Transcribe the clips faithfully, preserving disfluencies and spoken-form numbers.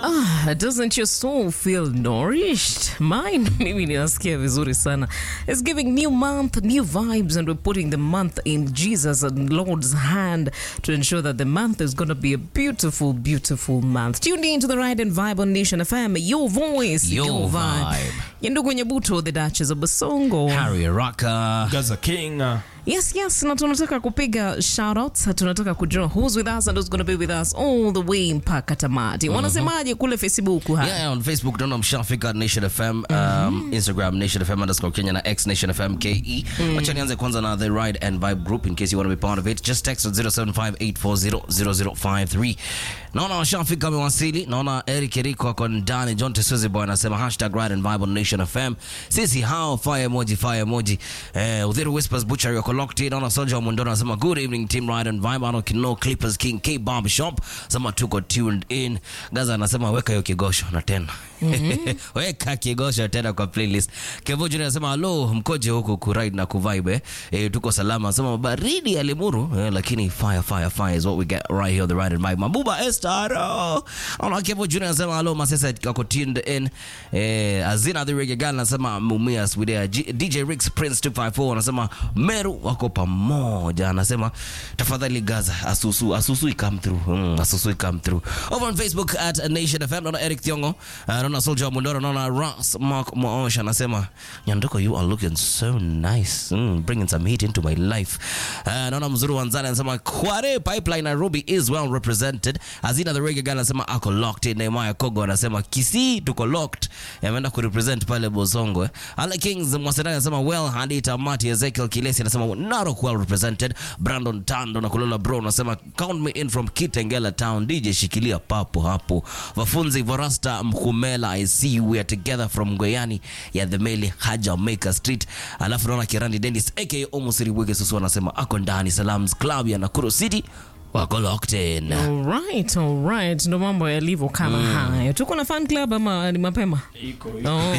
Ah, doesn't your soul feel nourished? Mine, mimi ninasikia vizuri sana. It's giving new month, new vibes, and we're putting the month in Jesus and Lord's hand to ensure that the month is going to be a beautiful, beautiful month. Tuned into the Ride and Vibe on Nation F M, your voice, your, your vibe. vibe. Yendugu Nyabuto, the Duchess of Basongo. Harry Rocka. Gaza King. Uh, Yes, yes, na tunataka kupiga shoutouts, tunataka kujua who's with us and who's going to be with us all the way mpaka tamati. Wanasemaje kule Facebook ha? Yeah, on Facebook, don't know mshafika Nation F M, um, Instagram Nation F M underscore Kenya na X Nation F M K E. Wacha nianze kwanza na the Ride and Vibe group in case you want to be part of it. Just text at zero seven five eight four zero zero zero five three. Naona washafika wamewasili. Naona Eric Eriko ako ndani. John Tesuzi boy anasema hashtag Ride and Vibe on Nation F M. Sisi hao fire emoji fire emoji. Eh, Udhiru Whispers Butchery wako locked in. Naona Soldier wa Mondoro anasema good evening team Ride and Vibe. Ano Kino Clippers King K Barbershop. Sema tuko tuned in. Gaza anasema weka hiyo kigosho na tena. Mm-hmm. Weka kigosho tena kwa playlist. Kevo Junior anasema hello mkoje huku ku ride na ku vibe eh. E, tuko salama. Anasema baridi ya Limuru eh, lakini fire fire fire is what we get right here on the Ride and Vibe. Mabuba Estaro. Ona Kevo Junior anasema hello masesa kako tuned in. Eh, Azina the Reggae Girl anasema Mumias with there. D J Rix Prince two five four anasema Meru wako pamoja. Anasema tafadhali Gaza asusu asusu come through. Mm, asusu come through. Over on Facebook at Nation F M. Naona Eric Thiongo. Uh, naona Soldier wa Mondoro. Naona Ross Mark Moosha anasema Nyanduko you are looking so nice. Mm, bringing some heat into my life. Uh, naona Mzuru Wanzana anasema Kware Pipeline Nairobi is well represented. Azina the Reggae Girl anasema ako locked in. Nehemiah Kogo anasema Kisii tuko locked. Yameenda ku represent pale Bozongo. Eh. Ale Kings Mwasenani anasema well hadi tamati. Ezekiel Kilesi anasema Narok well represented. Brandon Tando na Kulola Bro anasema count me in from Kitengela town. D J shikilia papo hapo. Wafunzi Vorasta Mkumela I see you we are together from Goyani ya the Meli Haja Maker Street. Alafu naona Kirandi Dennis aka Omosiri Wege Susu anasema ako ndani Salams Club ya Nakuru City. Wako locked in. Alright, alright. Ndo mambo yalivyo kama mm. haya. Tuko na fan club ama ni mapema? Iko, iko. Oh.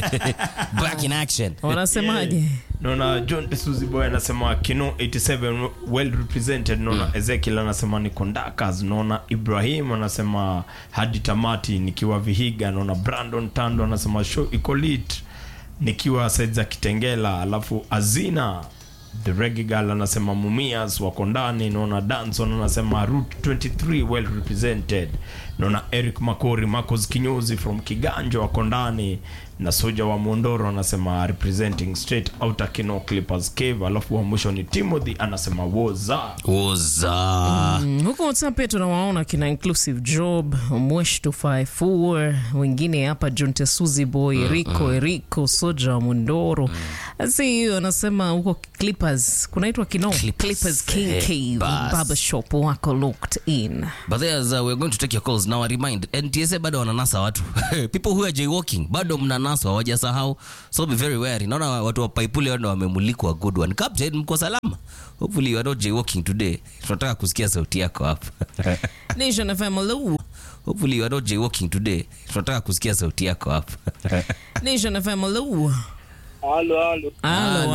Back in action. Wanasemaje? Yeah. Nona John Tesuzi boy anasema Kino eighty-seven well represented. Nona mm. Ezekiel anasema ni Kondakas. Nona Ibrahim anasema hadi tamati nikiwa Vihiga. Nona Brandon Tando anasema show iko lit nikiwa side za Kitengela. Alafu Azina the Reggae Girl anasema Mumias wako ndani. Naona Danson anasema Route twenty-three well represented. Naona Eric Makori Marcos Kinyozi from Kiganjo wako ndani. Na Soja wa Mondoro anasema representing straight outer Kino Clippers Cave. Alafu wa mwisho ni Timothy anasema Woza Woza mm, huko WhatsApp pia tunawaona kina Inclusive Job Mwesh two five four wengine hapa John Tesuzi boy mm, Rico mm. Eriko Soja wa Mondoro mm. Asi anasema huko Clippers kunaitwa Kino Clippers, Clippers King hey, Cave Barbershop wako locked in. But there's uh, we're going to take your calls now. I remind N T S A bado wananasa watu people who are jaywalking bado mna naso hawajasahau, so be very wary. Naona watu wa Paipule wao wamemulikwa good one. Captain mko salama? Hopefully you are not jaywalking today. Tunataka kusikia sauti yako hapa. Nation F M hello. Hopefully you are not jaywalking today. Tunataka kusikia sauti yako hapa. Nation F M hello. Hello hello. Hello.